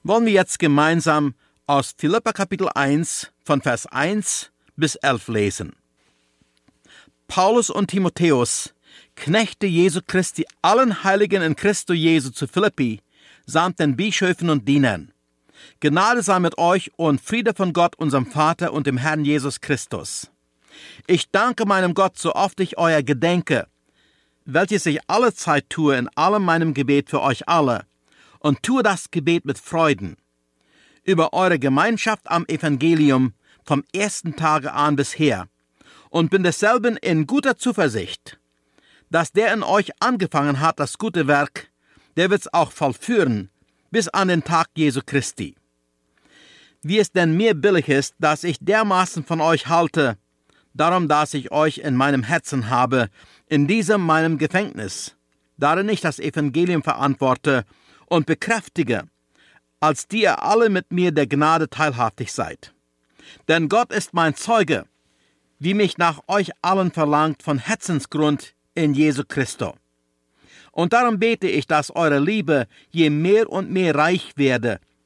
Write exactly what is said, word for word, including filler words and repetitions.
wollen wir jetzt gemeinsam aus Philipper Kapitel eins von Vers eins bis elf lesen. Paulus und Timotheus, Knechte Jesu Christi, allen Heiligen in Christo Jesu zu Philippi, samt den Bischöfen und Dienern. Gnade sei mit euch und Friede von Gott, unserem Vater und dem Herrn Jesus Christus. Ich danke meinem Gott, so oft ich euer gedenke, welches ich alle Zeit tue in allem meinem Gebet für euch alle, und tue das Gebet mit Freuden, über eure Gemeinschaft am Evangelium vom ersten Tage an bisher, und bin desselben in guter Zuversicht, dass der in euch angefangen hat, das gute Werk, der wird's auch vollführen, bis an den Tag Jesu Christi. Wie es denn mir billig ist, dass ich dermaßen von euch halte, darum, dass ich euch in meinem Herzen habe, in diesem meinem Gefängnis, darin ich das Evangelium verantworte und bekräftige, als die ihr alle mit mir der Gnade teilhaftig seid. Denn Gott ist mein Zeuge, wie mich nach euch allen verlangt von Herzensgrund in Jesu Christo. Und darum bete ich, dass eure Liebe je mehr und mehr reich werde